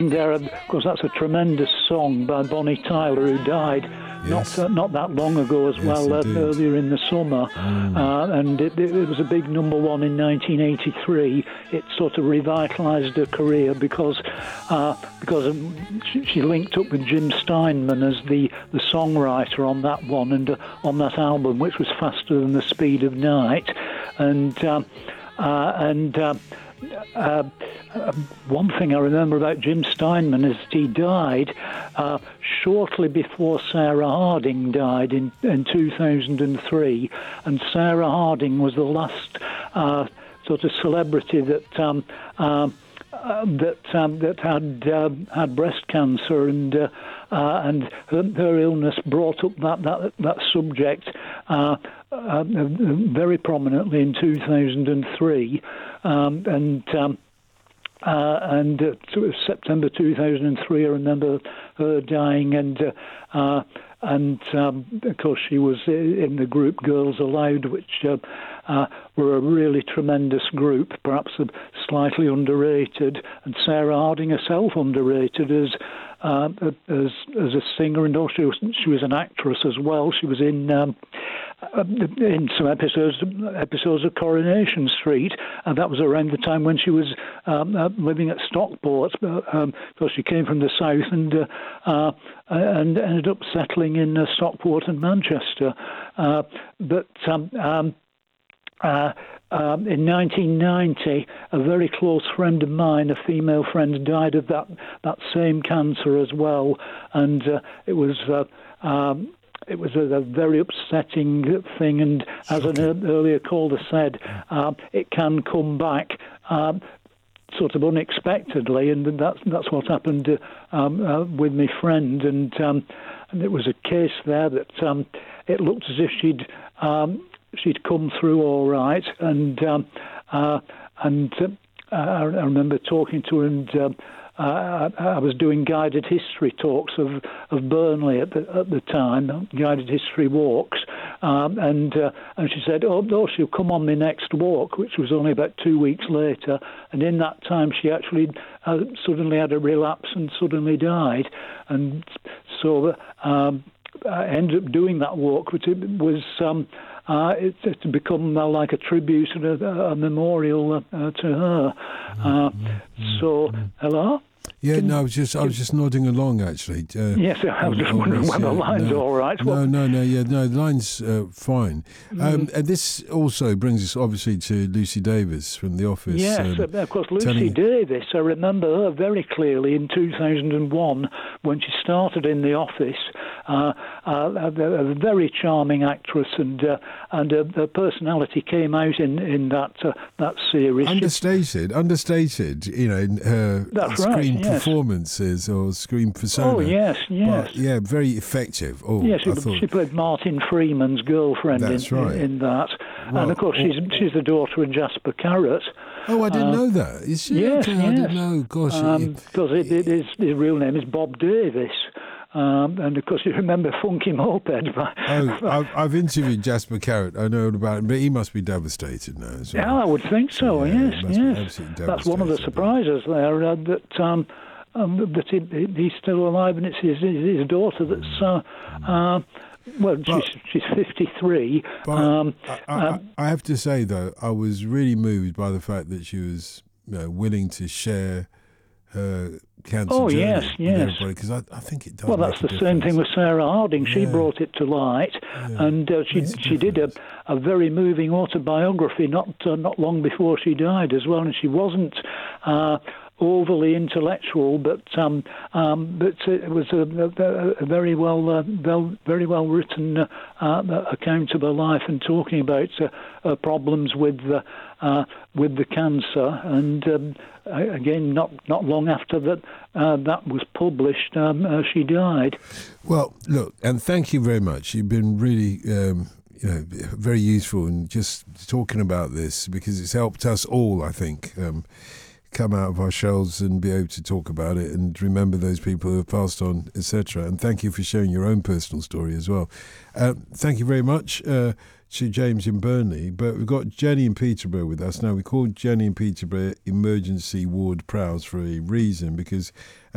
saying there, of course, that's a tremendous song by Bonnie Tyler, who died not that long ago as well, earlier in the summer. And it was a big number one in 1983. It sort of revitalised her career because she linked up with Jim Steinman as the songwriter on that one and on that album, which was Faster Than the Speed of Night. One thing I remember about Jim Steinman is that he died shortly before Sarah Harding died in 2003, and Sarah Harding was the last sort of celebrity that had breast cancer, and her illness brought up that subject very prominently in 2003, and September 2003, I remember her dying, and of course she was in the group Girls Aloud, which were a really tremendous group, perhaps slightly underrated, and Sarah Harding herself underrated as a singer, and also she was an actress as well. She was in some episodes of Coronation Street, and that was around the time when she was living at Stockport, because she came from the south and ended up settling in Stockport and Manchester. In 1990, a very close friend of mine, a female friend, died of that same cancer as well, and it was a very upsetting thing. And as an earlier caller said, it can come back sort of unexpectedly, and that's what happened with my friend. And it was a case there that it looked as if she'd come through all right, and I remember talking to her, and I was doing guided history talks of Burnley at the time, guided history walks, and she said, "Oh, she'll come on my next walk," which was only about 2 weeks later, and in that time she actually suddenly had a relapse and suddenly died, and so I ended up doing that walk, which it was. It's become like a tribute and a memorial to her. So, hello? Yeah, no, I was just nodding along, actually. Yes, I was just wondering whether the line's all right. The line's fine. And this also brings us, obviously, to Lucy Davis from The Office. Yes, of course, Lucy Davis, I remember her very clearly in 2001 when she started in The Office. A very charming actress, and her personality came out in that series. Understated, in her screen performances or screen persona. Oh yes. But, yeah, very effective. She played Martin Freeman's girlfriend in that, well, and of course she's the daughter of Jasper Carrott. Oh, I didn't know that. Is she? Yes, okay, I didn't know. Gosh, because his real name is Bob Davis. And of course, you remember Funky Moped. I've interviewed Jasper Carrott. I know all about him, but he must be devastated now as well. Yeah, I would think so. Yes. That's one of the surprises there, that he's still alive, and it's his daughter that's. She's 53. But I have to say, though, I was really moved by the fact that she was willing to share her cancer journey with everybody, because I think it does. Well, that's the same thing with Sarah Harding. She brought it to light, and she did a very moving autobiography not long before she died as well, and she wasn't overly intellectual, but it was a very well written account of her life, and talking about her problems with the cancer, and again, not long after that was published, she died. Well, look, and thank you very much. You've been really very useful in just talking about this, because it's helped us all, I think, come out of our shells and be able to talk about it and remember those people who have passed on, etc. And thank you for sharing your own personal story as well. Thank you very much to James in Burnley. But we've got Jenny in Peterborough with us now. We called Jenny in Peterborough Emergency Ward Prowse for a reason, because